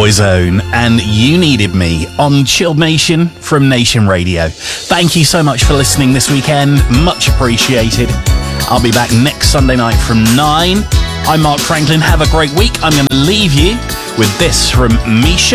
Boyzone and You Needed Me on Chilled Nation from Nation Radio. Thank you so much for listening this weekend. Much appreciated. I'll be back next Sunday night from 9. I'm Mark Franklin. Have a great week. I'm going to leave you with this from Misha